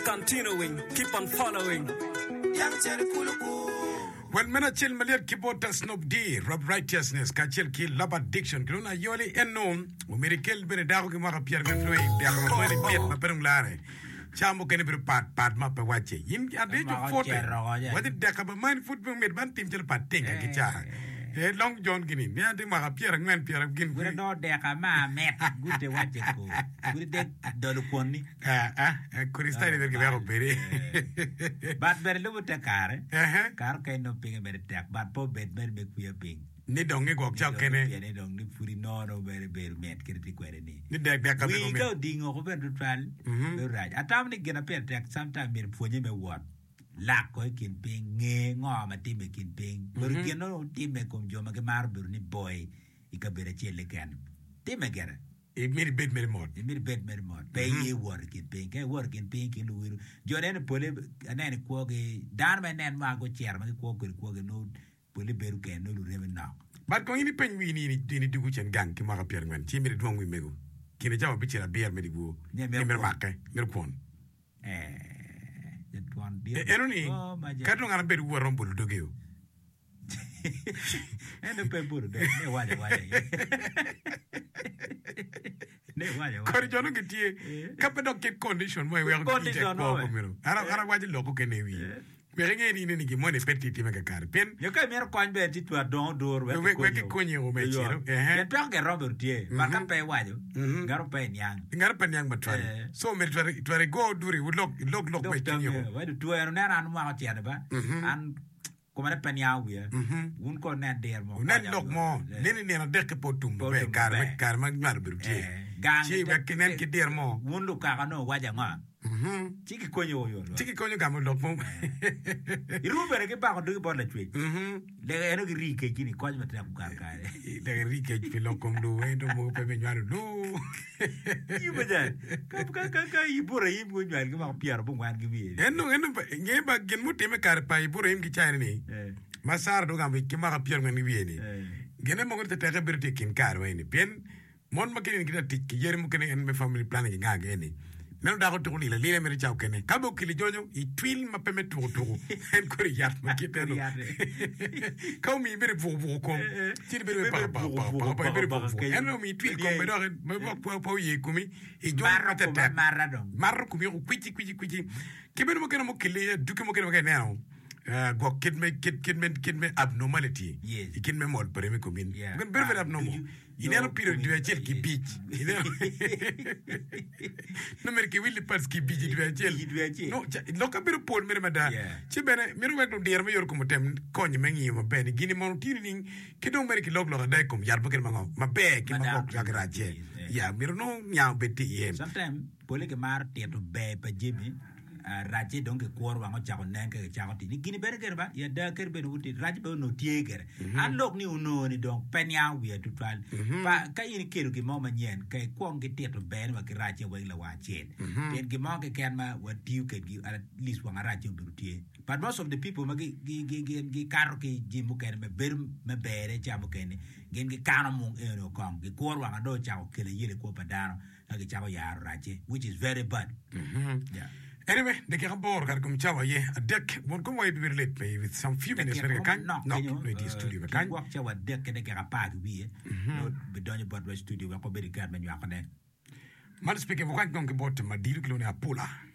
continuing, keep on following. When men chill Malia Kibota Snob D, Rob Righteousness, Kachel Kill, Lab Addiction, Kruna Yoli and Nom, Umerikel Benedago Mara Pierre Flowing, Diamond Piet, Maperulare, Chamu can be part map a watch. Yim Adage 40. What did Dakaba mind football made one team till Pat take a guitar? Long John Guinea, near the Mara Pierre and Glen Pierre of Guinea. We're not there, man, good day, what you go. Good day, Doluponi. Could he study the Gavero Berry? But very little car, car kind of ping a better attack, but poor bed may make me a ping. Ni dongi go chao kene. Ni dongi puri no very very met kirti kwani. Ni dek dek kabe we go ding over to trial. Right. At time ni gonna pay attack sometime me phone me what. Lak ko kin ping nge ngo ma tim kin ping. Bur kin no tim me kom jo ma ke mar bur ni boy ikabere chele kan. Tim me gera. E miri bed meri mod. E miri bed meri mod. Pay ye work kin ping. Ke work kin ping kin lu. Jo ne pole anen ko ge dan me nen ma go cher ma ko no pole beru ken no lu reme now. But kung ini penguin ini dugu chen gang ki maka pier ngwan chi meri duang wi mego. Kini jawa bichira bier meri bu. Ni mer makai mer kwon. Eno ni kadro ngana beru wo rombo dogeo. Eno pe buru de ne waje. Ne waje. Kori jono kitie kapedo kit condition mo we condition ko mero. Ara waje loko kenewi. Merenge ni ni ki mone petiti me kakar pen. Yo ka mer kwan be ti twa don dor we ki konye o me chiro. Ya twa ke Robert tie. Ma ka pe waje. Ngaro pe nyang. Ngaro pe nyang matwa. So mer tware go duri would look me tinyo. Wa du twa na ran ma ti ba. An kuma pe nyang wi. Un ko na der mo. Na lok mo. Ni na dek potum be kar ma ngar bir tie. Chi we kinen ki der mo. Un lu ka no waje nga. Chiki konyo yo. Chiki konyo gamu lokmo. Irubere ke ba ko du bo la chwe. Le eno ki ri ke kini ko ma tra ku ka. Le ri ke fi lokom do e do mo pe me nyaru do. Ibu ja. Ka ibure ibu nyaru ke ma piar bo ngwan ki bi. Eno nge ba gen mu teme kar pa ibure im ki chari ni. Masar do gambe ki ma piar ngwan ki bi ni. Gene mo ko te te birte kin kar wa ni. Pen mon ma kin ki tik ki yer mu ken en me family planning nga ge ni. Neno dago to ni la lile meri chao kene kabo kili jojo I twil ma peme to en kori yat ma kiteno kao mi bere vo ko ti bere pa bere vo eno mi twil ko me do me po ye kumi I jo ma tete marro kumi ko kwiti ke bere mo kene mo kili duke mo kene mo kene no go kid me abnormality kid me mod pare me komin ben bere abnormal inero piro duachel ki beach no mer ki willi pas ki beach duachel no lo ka biro pol mer mada ci bene mer wek no der me yor ko motem koñ me ngi mo ben gini mo tini ning ki do mer ki log lo dai kom yar bukel ma ma be ki ma ko ka graje ya mer no nya beti yem sometimes pole ke mar teto be pa jimi raje donc kwor wango chako nenke chako ti ni gini berger ba ya da kerbe no ti raje be no tieger an lok ni uno ni donc penya wi to twal pa ka yin kero ki mama nyen kai kwong ki teto ben wa ki raje we la wa chen ten ki mo ke ken ma wa tiu ke gi at least wa raje be tie but most of the people ma gi karo ki jimu ken me ber me bere chamo ken gen gi kano mung eno kong gi kwor wango do chako kele yele ko padano gi chako ya raje which is very bad yeah. Anyway, the Kirabor got come chawa ye a deck won't come away to be late pay with some few minutes very kind. No, the studio kind. Walk chawa deck and the Kirapag we no be done about the studio where Kobe Garman you are connect. Man speaking of quite going about my deal clone Apula.